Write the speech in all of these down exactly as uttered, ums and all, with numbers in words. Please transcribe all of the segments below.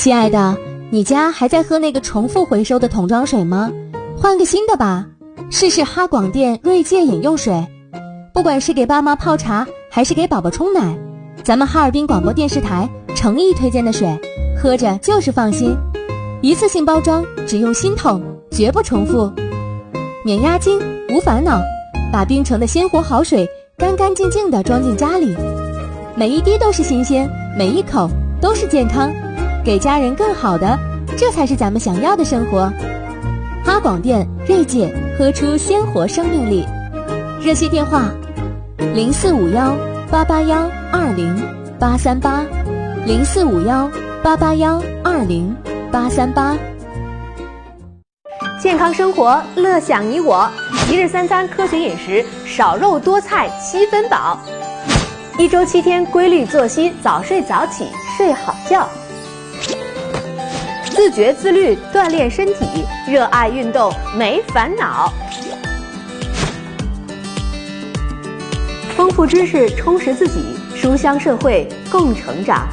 亲爱的，你家还在喝那个重复回收的桶装水吗？换个新的吧，试试哈广电锐界饮用水。不管是给爸妈泡茶，还是给宝宝冲奶，咱们哈尔滨广播电视台诚意推荐的水，喝着就是放心。一次性包装，只用新桶，绝不重复。免押金，无烦恼，把冰城的鲜活好水干干净净地装进家里，每一滴都是新鲜，每一口都是健康，给家人更好的，这才是咱们想要的生活。哈广电锐界，喝出鲜活生命力。热线电话零四五幺八八幺二零八三八，零四五幺八八幺二零八三八。 健康生活，乐享你我。一日三餐科学饮食，少肉多菜七分饱。一周七天规律作息，早睡早起，睡好觉。自觉自律，锻炼身体，热爱运动，没烦恼。丰富知识，充实自己，书香社会，共成长。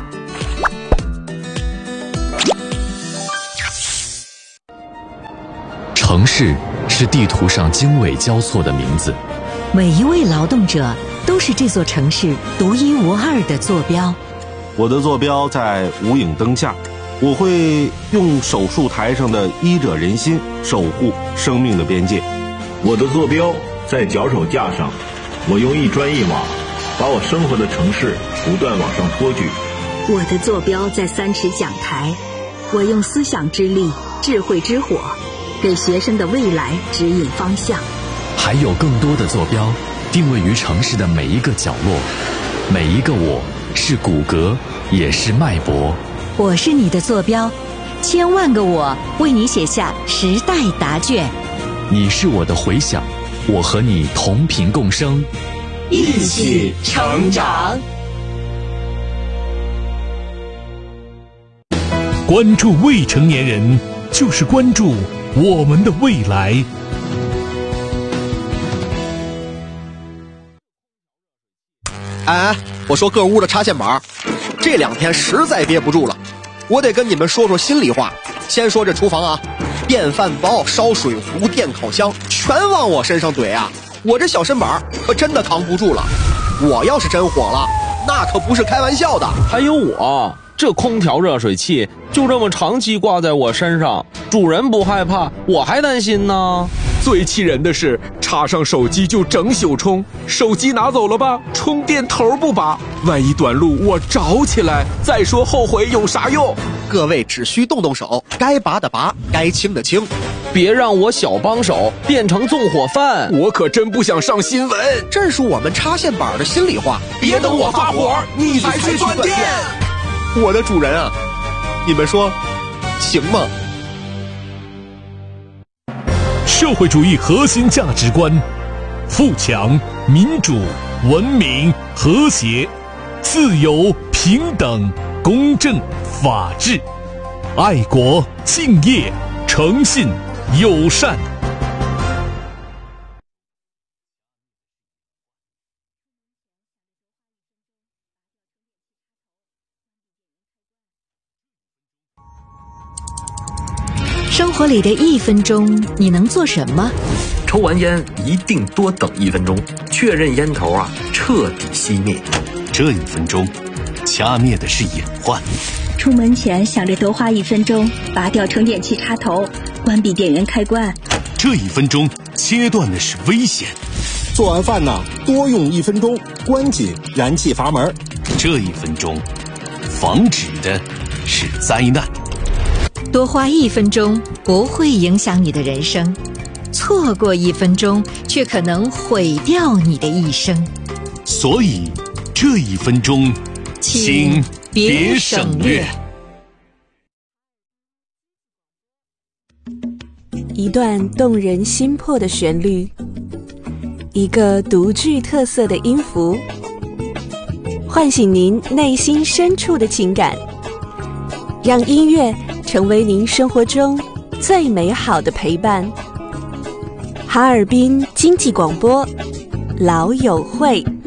城市是地图上经纬交错的名字， 每一位劳动者都是这座城市独一无二的坐标。 我的坐标在无影灯下，我会用手术台上的医者仁心守护生命的边界。 我的坐标在脚手架上，我用一砖一瓦把我生活的城市不断往上托举。 我的坐标在三尺讲台，我用思想之力，智慧之火，给学生的未来指引方向。 还有更多的坐标定位于城市的每一个角落，每一个我是骨骼，也是脉搏。 我是你的坐标，千万个我为你写下时代答卷。 你是我的回响，我和你同频共生， 一起成长。 关注未成年人，就是关注我们的未来。 哎，我说各屋的插线板，这两天实在憋不住了，我得跟你们说说心里话。先说这厨房啊，电饭煲、烧水壶、电烤箱，全往我身上怼啊！我这小身板可真的扛不住了。我要是真火了，那可不是开玩笑的。 还有我这空调热水器就这么长期挂在我身上，主人不害怕，我还担心呢。 最气人的是，插上手机就整宿充，手机拿走了吧，充电头不拔，万一短路我着起来，再说后悔有啥用？ 各位只需动动手，该拔的拔，该清的清， 别让我小帮手变成纵火犯。 我可真不想上新闻， 这是我们插线板的心里话。 别等我发火，你才去断电。 我的主人啊，你们说行吗？ 社会主义核心价值观：富强、民主、文明、和谐、自由、平等、公正、法治、爱国、敬业、诚信、友善。 生活里的一分钟，你能做什么？ 抽完烟一定多等一分钟，确认烟头啊彻底熄灭。 这一分钟，掐灭的是隐患。 出门前想着多花一分钟，拔掉充电器插头，关闭电源开关。 这一分钟，切断的是危险。 做完饭呢，多用一分钟，关紧燃气阀门。 这一分钟，防止的是灾难。 多花一分钟不会影响你的人生，错过一分钟却可能毁掉你的一生。 所以这一分钟，请别省略。 一段动人心魄的旋律，一个独具特色的音符，唤醒您内心深处的情感，让音乐成为您生活中最美好的陪伴。哈尔滨经济广播，老友会。